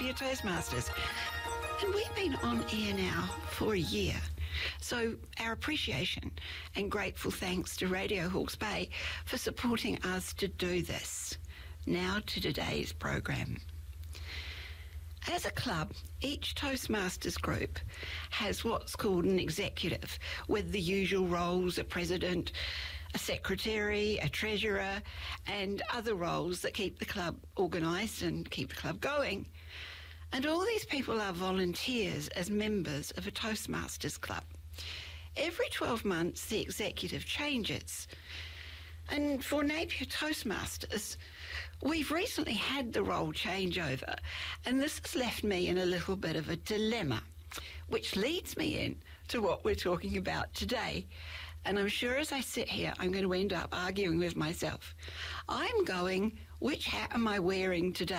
Napier Toastmasters. And we've been on air now for a year. So our appreciation and grateful thanks to Radio Hawke's Bay for supporting us to do this. Now to today's program. As a club, each Toastmasters group has what's called an executive, with the usual roles: a president, a secretary, a treasurer, and other roles that keep the club organised and keep the club going. And all these people are volunteers as members of a Toastmasters club. Every 12 months, the executive changes. And for Napier Toastmasters, we've recently had the role changeover, and this has left me in a little bit of a dilemma, which leads me in to what we're talking about today. And I'm sure as I sit here, I'm going to end up arguing with myself. I'm going, which hat am I wearing today?